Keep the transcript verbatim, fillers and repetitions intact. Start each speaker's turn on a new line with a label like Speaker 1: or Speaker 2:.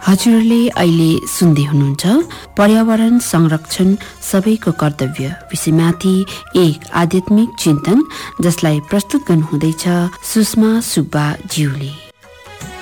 Speaker 1: हजुरले अहिले सुन्दै हुनुहुन्छ पर्यावरण संरक्षण सबैको कर्तव्य विषयमाथि एक आध्यात्मिक चिन्तन, जसलाई प्रस्तुत गर्नुहुँदैछ सुषमा सुब्बा ज्यूले।